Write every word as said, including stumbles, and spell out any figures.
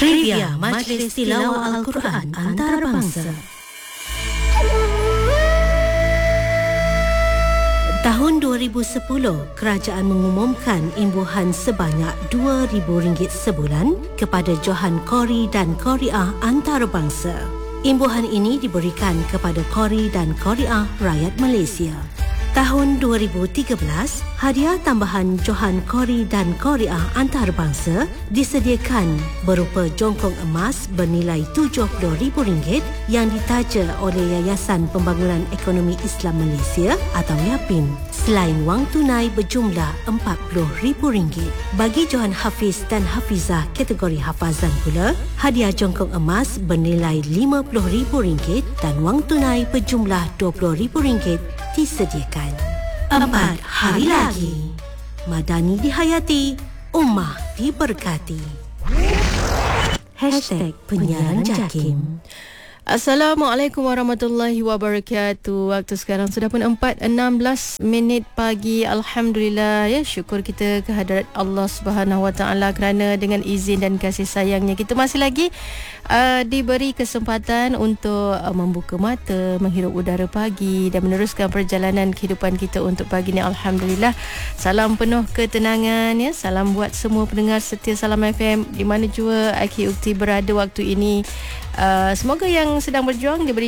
Trivia Majlis Tilawah Al-Quran Antarabangsa. Tahun dua ribu sepuluh, kerajaan mengumumkan imbuhan sebanyak dua ribu ringgit sebulan kepada Johan Qori dan Qariah antarabangsa. Imbuhan ini diberikan kepada Qori dan Qariah rakyat Malaysia. Tahun dua ribu tiga belas, hadiah tambahan Johan Qori dan Qariah antarabangsa disediakan berupa jongkong emas bernilai tujuh puluh ribu ringgit yang ditaja oleh Yayasan Pembangunan Ekonomi Islam Malaysia atau YAPIM. Selain wang tunai berjumlah empat puluh ribu ringgit. Bagi Johan Hafiz dan Hafizah kategori hafazan pula, hadiah jongkong emas bernilai lima puluh ribu ringgit dan wang tunai berjumlah dua puluh ribu ringgit disediakan. Empat hari lagi. Madani dihayati, ummah diberkati. Hashtag Penyiaran Jakim. Assalamualaikum warahmatullahi wabarakatuh. Waktu sekarang sudah pun empat enam belas minit pagi. Alhamdulillah, ya, syukur kita kehadrat Allah Subhanahu Wa Taala kerana dengan izin dan kasih sayangnya kita masih lagi uh, diberi kesempatan untuk uh, membuka mata, menghirup udara pagi dan meneruskan perjalanan kehidupan kita untuk pagi ni. Alhamdulillah. Salam penuh ketenangan, ya. Salam buat semua pendengar setia Salam F M di mana jua Aki Ukti berada waktu ini. Uh, semoga yang sedang berjuang diberi